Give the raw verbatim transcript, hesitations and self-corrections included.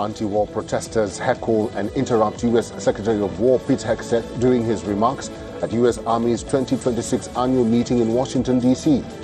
Anti-war protesters heckle and interrupt U S Secretary of War Pete Hegseth during his remarks at U S Army's twenty twenty-six annual meeting in Washington, D C